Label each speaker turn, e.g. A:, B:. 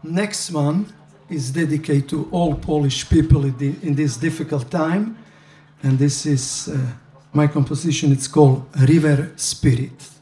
A: next one is dedicated to all Polish people in this difficult time. And this is my composition. It's called River Spirit.